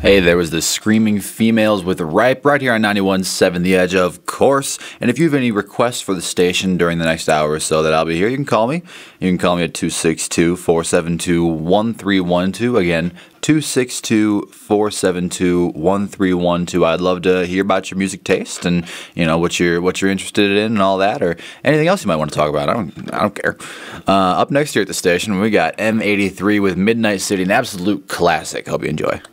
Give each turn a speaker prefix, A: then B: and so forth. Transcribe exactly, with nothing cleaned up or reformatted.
A: Hey, there was the Screaming Females with Ripe right here on ninety-one point seven The Edge, of course. And if you have any requests for the station during the next hour or so that I'll be here, you can call me. You can call me at two six two, four seven two, one three one two. Again, two six two, four seven two, one three one two. I'd love to hear about your music taste and, you know, what you're what you're interested in and all that, or anything else you might want to talk about. I don't I don't care. Uh, up next here at the station, we got M eighty-three with Midnight City, an absolute classic. Hope you enjoy.